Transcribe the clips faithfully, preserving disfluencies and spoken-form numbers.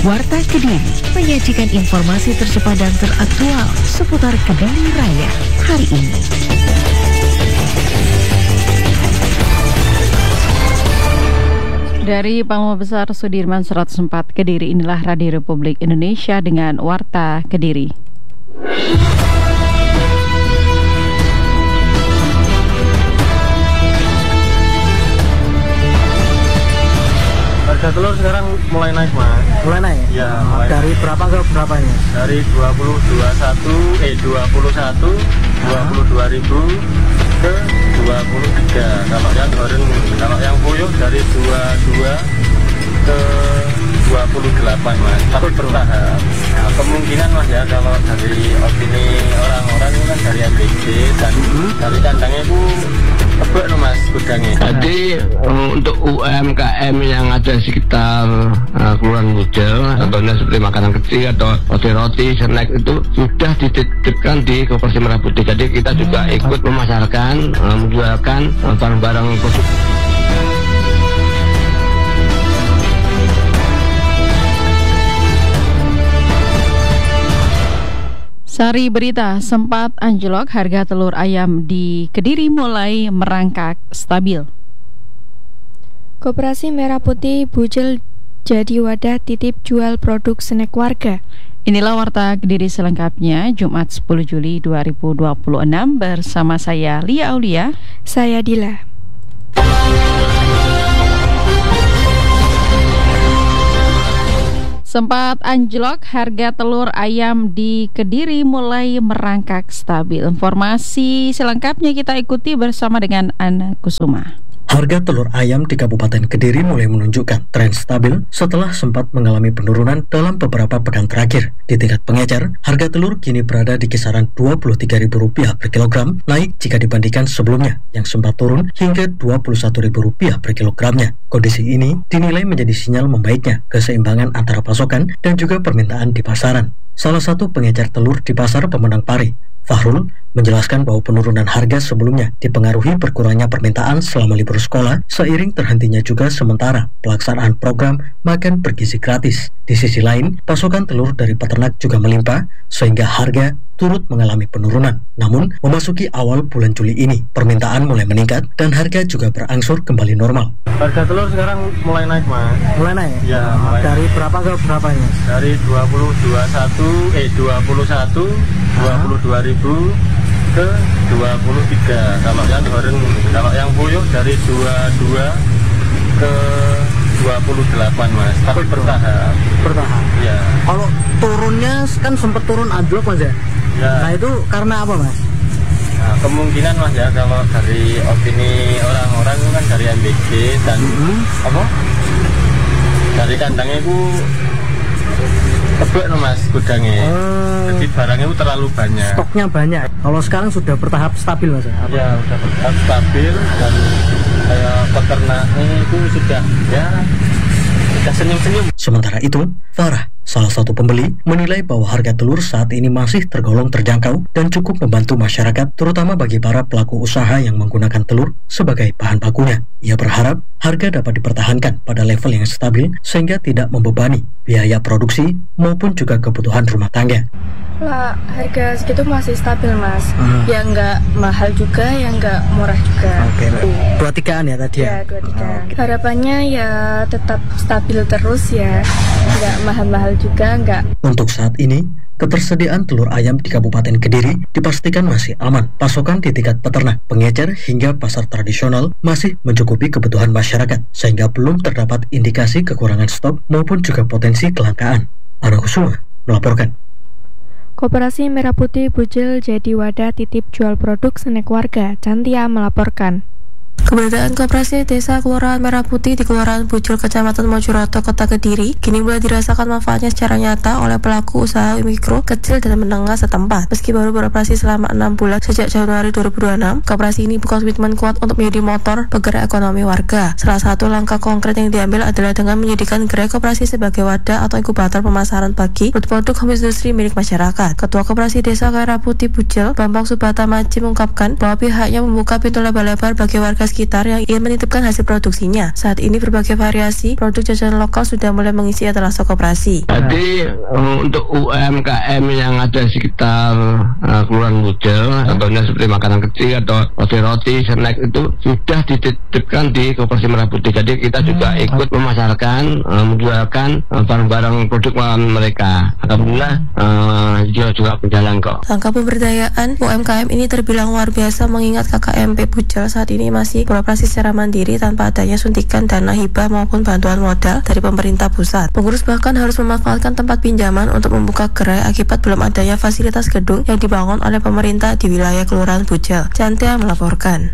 Warta Kediri menyajikan informasi tercepat dan teraktual seputar Kediri Raya hari ini. Dari Panggung Besar Sudirman seratus empat Kediri, inilah Radio Republik Indonesia dengan Warta Kediri. Harga telur sekarang mulai naik, Mas. Mulai naik? Ya, mulai. Dari berapa ke berapanya? Dari dua puluh dua satu eh dua puluh satu dua puluh dua ribu ke dua puluh tiga. Kalau yang goreng, kalau yang puyuh dari dua puluh dua ke dua puluh delapan, Mas. Tapi bertahap. Nah, kemungkinan, Mas, ya, kalau dari opini orang-orang ini kan dari M B C dan hmm. dari kandangnya itu tebak loh, Mas, gudangnya. Jadi um, untuk U M K M yang ada di sekitar uh, Kelurahan Bujel, contohnya seperti makanan kecil atau roti-roti, snack itu sudah dititipkan di Koperasi Merah Putih. Jadi kita juga ikut memasarkan, uh, menjualkan uh, barang-barang produk. Sari berita, sempat anjlok harga telur ayam di Kediri mulai merangkak stabil. Koperasi Merah Putih Bujel jadi wadah titip jual produk snack warga. Inilah Warta Kediri selengkapnya Jumat sepuluh Juli dua ribu dua puluh enam bersama saya Lia Aulia. Saya Dila. Sempat anjlok harga telur ayam di Kediri mulai merangkak stabil. Informasi selengkapnya kita ikuti bersama dengan Ana Kusuma. Harga telur ayam di Kabupaten Kediri mulai menunjukkan tren stabil setelah sempat mengalami penurunan dalam beberapa pekan terakhir. Di tingkat pengecer, harga telur kini berada di kisaran dua puluh tiga ribu rupiah per kilogram, naik jika dibandingkan sebelumnya yang sempat turun hingga dua puluh satu ribu rupiah per kilogramnya. Kondisi ini dinilai menjadi sinyal membaiknya keseimbangan antara pasokan dan juga permintaan di pasaran. Salah satu pengecer telur di Pasar Pemenang Pari, Fahrul, menjelaskan bahwa penurunan harga sebelumnya dipengaruhi berkurangnya permintaan selama libur sekolah seiring terhentinya juga sementara pelaksanaan program makan bergizi gratis. Di sisi lain, pasokan telur dari peternak juga melimpah sehingga harga turut mengalami penurunan. Namun, memasuki awal bulan Juli ini, permintaan mulai meningkat dan harga juga berangsur kembali normal. Harga telur sekarang mulai naik, Mas. Mulai naik? Ya, mulai. Dari berapa ke berapanya? Dari dua puluh dua satu eh dua puluh satu dua puluh dua ribu ke dua puluh tiga. Kalau yang goreng, kalau yang puyuh dari dua puluh dua ke dua puluh delapan, Mas. Tapi bertahap. Bertahap. Ya. Kalau turunnya kan sempat turun anjlok, Mas, ya? Ya. Nah, itu karena apa, Mas? Nah, kemungkinan, Mas, ya, kalau dari opini orang-orang kan dari M B C dan mm-hmm. apa? Dari kandangnya itu tebak loh, Mas, gudangnya. Uh, Jadi barangnya itu terlalu banyak. Stoknya banyak. Kalau sekarang sudah bertahap stabil, Mas? Ya, ya sudah bertahap stabil dan kayak peternaknya itu sudah ya sudah senyum-senyum. Sementara itu, Farah, salah satu pembeli, menilai bahwa harga telur saat ini masih tergolong terjangkau dan cukup membantu masyarakat, terutama bagi para pelaku usaha yang menggunakan telur sebagai bahan bakunya. Ia berharap harga dapat dipertahankan pada level yang stabil sehingga tidak membebani biaya produksi maupun juga kebutuhan rumah tangga. Lah, harga segitu masih stabil, Mas. Hmm. Ya nggak mahal juga, ya nggak murah juga. Oke, okay. dua tigaan ya tadi ya? Ya, dua tigaan. Oh, okay. Harapannya ya tetap stabil terus ya, nggak mahal-mahal juga, nggak. Untuk saat ini, ketersediaan telur ayam di Kabupaten Kediri dipastikan masih aman. Pasokan di tingkat peternak, pengecer hingga pasar tradisional masih mencukupi kebutuhan masyarakat, sehingga belum terdapat indikasi kekurangan stok maupun juga potensi kelangkaan. Ana Kusuma melaporkan. Koperasi Merah Putih Bujel jadi wadah titip jual produk snack warga. Cantia melaporkan. Keberadaan Koperasi Desa Kelurahan Merah Putih di Kelurahan Bujel, Kecamatan Mojokerto, Kota Kediri, kini mulai dirasakan manfaatnya secara nyata oleh pelaku usaha mikro, kecil, dan menengah setempat. Meski baru beroperasi selama enam bulan sejak Januari dua ribu dua puluh enam, koperasi ini buka komitmen kuat untuk menjadi motor penggerak ekonomi warga. Salah satu langkah konkret yang diambil adalah dengan menyediakan gerai koperasi sebagai wadah atau inkubator pemasaran bagi produk home industri milik masyarakat. Ketua Koperasi Desa Merah Putih Bujel, Bambang Subata Maji, mengungkapkan bahwa pihaknya membuka pintu lebar-lebar bagi warga warga sekitar yang ingin menitipkan hasil produksinya. Saat ini berbagai variasi produk jajanan lokal sudah mulai mengisi etalase koperasi. Jadi uh, untuk U M K M yang ada di sekitar uh, Kelurahan Bujel, contohnya seperti makanan kecil atau roti-roti, snack itu sudah dititipkan di Koperasi Merah Putih. Jadi kita juga ikut memasarkan, uh, menjualkan uh, barang-barang produk mereka. Alhamdulillah uh, juga juga berjalan kok. Langkah pemberdayaan U M K M ini terbilang luar biasa mengingat K K M P Bujel saat ini masih beroperasi secara mandiri tanpa adanya suntikan dana hibah maupun bantuan modal dari pemerintah pusat. Pengurus bahkan harus memanfaatkan tempat pinjaman untuk membuka gerai akibat belum adanya fasilitas gedung yang dibangun oleh pemerintah di wilayah Kelurahan Bujel. Cantia melaporkan.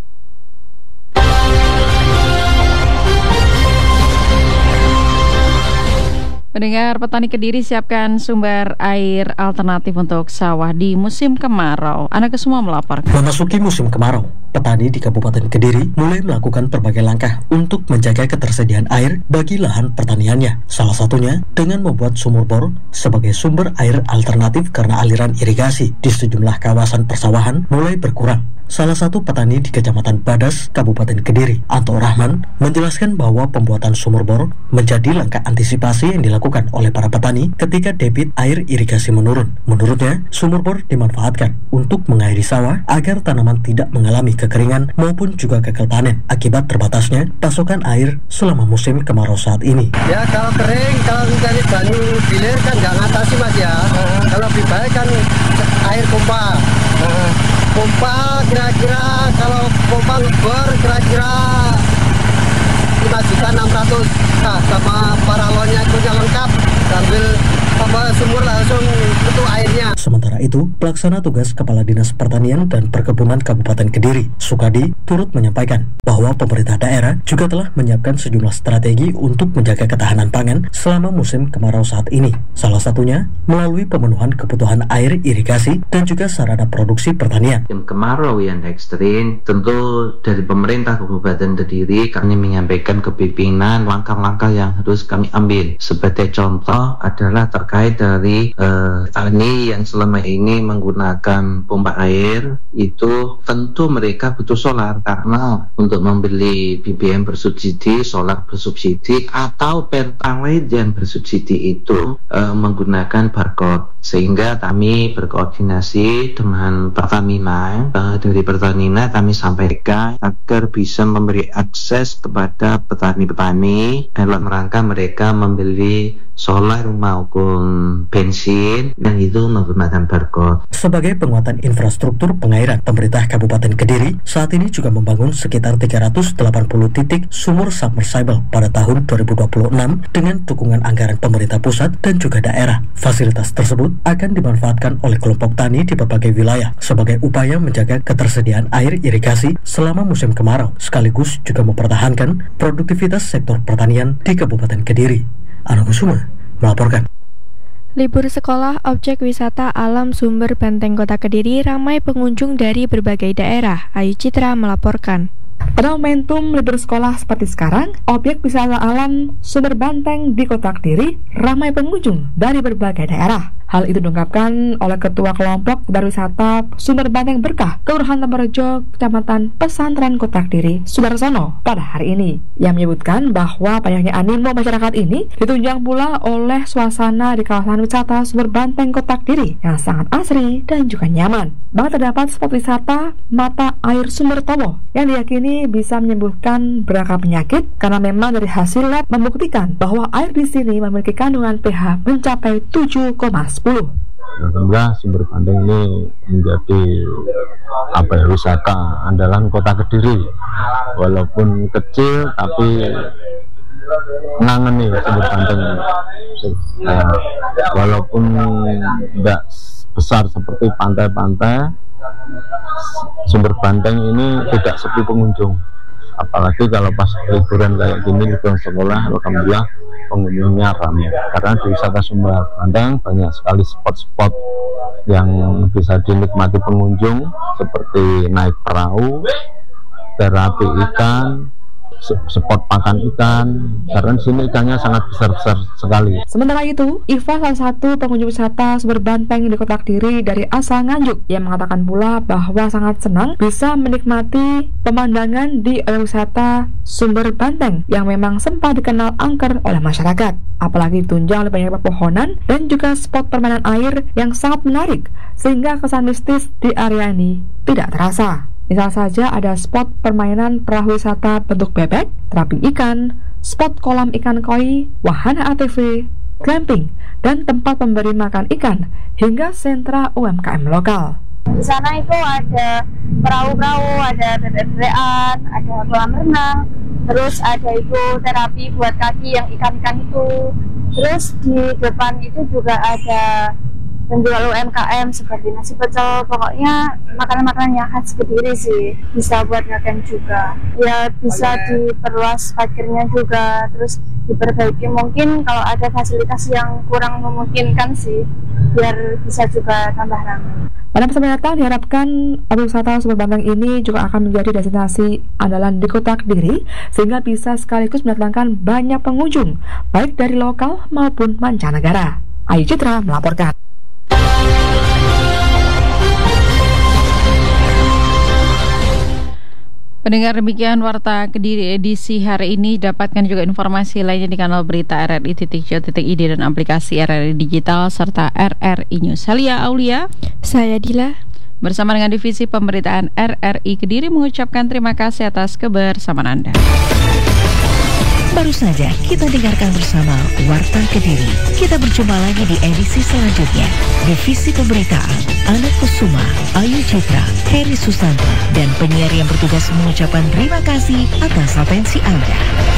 Pendengar, petani Kediri siapkan sumber air alternatif untuk sawah di musim kemarau. Anak Kesuma melaporkan. Memasuki musim kemarau, petani di Kabupaten Kediri mulai melakukan berbagai langkah untuk menjaga ketersediaan air bagi lahan pertaniannya. Salah satunya dengan membuat sumur bor sebagai sumber air alternatif karena aliran irigasi di sejumlah kawasan persawahan mulai berkurang. Salah satu petani di Kecamatan Badas, Kabupaten Kediri, Anto Rahman, menjelaskan bahwa pembuatan sumur bor menjadi langkah antisipasi yang dilakukan oleh para petani ketika debit air irigasi menurun. Menurutnya, sumur bor dimanfaatkan untuk mengairi sawah agar tanaman tidak mengalami kekeringan maupun juga gagal panen akibat terbatasnya pasokan air selama musim kemarau saat ini. Ya kalau kering, kalau mencari banyu gilir kan nggak ngatasi mas ya. Uh, kalau lebih baik kan air pompa. Uh, pompa kira-kira kalau pompa ngebor kira-kira lima juta enam ratus nah, sama paralonnya itu lengkap sambil apa sumur langsung itu airnya. Sementara itu, pelaksana tugas Kepala Dinas Pertanian dan Perkebunan Kabupaten Kediri, Sukadi, turut menyampaikan bahwa pemerintah daerah juga telah menyiapkan sejumlah strategi untuk menjaga ketahanan pangan selama musim kemarau saat ini. Salah satunya melalui pemenuhan kebutuhan air irigasi dan juga sarana produksi pertanian. Musim kemarau yang ekstrim, tentu dari pemerintah Kabupaten Kediri kami menyampaikan ke pimpinan langkah-langkah yang harus kami ambil. Sebagai contoh adalah terkait dari uh, petani yang selama ini menggunakan pompa air, itu tentu mereka butuh solar karena untuk membeli B B M bersubsidi, solar bersubsidi atau pertalite yang bersubsidi itu uh, menggunakan barcode. Sehingga kami berkoordinasi dengan Pertamina, uh, dari Pertamina kami sampaikan agar bisa memberi akses kepada petani-petani dalam rangka mereka membeli solar maupun bensin dan itu menggunakan barcode. Sebagai penguatan infrastruktur pengairan, pemerintah Kabupaten Kediri saat ini juga membangun sekitar tiga ratus delapan puluh titik sumur submersible pada tahun dua ribu dua puluh enam dengan dukungan anggaran pemerintah pusat dan juga daerah. Fasilitas tersebut akan dimanfaatkan oleh kelompok tani di berbagai wilayah sebagai upaya menjaga ketersediaan air irigasi selama musim kemarau, sekaligus juga mempertahankan produktivitas sektor pertanian di Kabupaten Kediri. Anak Kusuma melaporkan. Libur sekolah objek wisata alam Sumber Banteng Kota Kediri ramai pengunjung dari berbagai daerah. Ayu Citra melaporkan. Pada momentum libur sekolah seperti sekarang, objek wisata alam Sumber Banteng di Kota Kediri ramai pengunjung dari berbagai daerah. Hal itu diungkapkan oleh Ketua Kelompok Darwisata Sumber Banteng Berkah, Kelurahan Temerjo, Kecamatan Pesantren Kota Kediri, Sudarsono pada hari ini. Yang menyebutkan bahwa banyaknya animo masyarakat ini ditunjang pula oleh suasana di kawasan wisata Sumber Banteng Kota Kediri yang sangat asri dan juga nyaman. Bahkan terdapat spot wisata mata air sumber Towo yang diyakini bisa menyembuhkan beragam penyakit karena memang dari hasil lab membuktikan bahwa air di sini memiliki kandungan pH mencapai tujuh koma sepuluh. Alhamdulillah Sumber Banteng ini menjadi apa ya, wisata andalan Kota Kediri. Walaupun kecil tapi ngangen nih Sumber Banteng. Nah, walaupun enggak besar seperti pantai-pantai, Sumber Banteng ini tidak sepi pengunjung. Apalagi kalau pas liburan kayak gini, liburan sekolah, alhamdulillah pengunjungnya ramai. Karena di wisata Sumber Banteng banyak sekali spot-spot yang bisa dinikmati pengunjung seperti naik perahu, terapi ikan, spot pakan ikan, karena di sini ikannya sangat besar-besar sekali. Sementara itu, Iva, salah satu pengunjung wisata Sumber Banteng di Kota Kediri dari asal Nganjuk, yang mengatakan pula bahwa sangat senang bisa menikmati pemandangan di objek wisata Sumber Banteng yang memang sempat dikenal angker oleh masyarakat, apalagi ditunjang oleh banyak pepohonan dan juga spot permainan air yang sangat menarik, sehingga kesan mistis di area ini tidak terasa. Misal saja ada spot permainan perahu wisata bentuk bebek, terapi ikan, spot kolam ikan koi, wahana A T V, glamping, dan tempat pemberi makan ikan, hingga sentra U M K M lokal. Di sana itu ada perahu-perahu, ada bebek-bebekan, ada kolam renang, terus ada itu terapi buat kaki yang ikan-ikan itu. Terus di depan itu juga ada penjual U M K M seperti nasi pecel, pokoknya makanan-makanan yang khas Kediri sih. Bisa buat ngeken juga, ya bisa diperluas parkirnya juga, terus diperbaiki mungkin kalau ada fasilitas yang kurang memungkinkan sih, biar bisa juga tambah ramai. Pada masa mendatang diharapkan objek wisata Sumber Banteng ini juga akan menjadi destinasi andalan di Kota Kediri, sehingga bisa sekaligus mendatangkan banyak pengunjung baik dari lokal maupun mancanegara. Ayu Citra melaporkan. Pendengar, demikian Warta Kediri edisi hari ini. Dapatkan juga informasi lainnya di kanal berita R R I titik co titik I D dan aplikasi R R I Digital serta R R I News. Halia Aulia, saya Dila, bersama dengan Divisi Pemberitaan R R I Kediri mengucapkan terima kasih atas kebersamaan Anda. Baru saja kita dengarkan bersama Warta Kediri. Kita berjumpa lagi di edisi selanjutnya. Divisi Pemberitaan Anak Kusuma, Ayu Citra, Heri Susanto, dan penyiar yang bertugas mengucapkan terima kasih atas atensi Anda.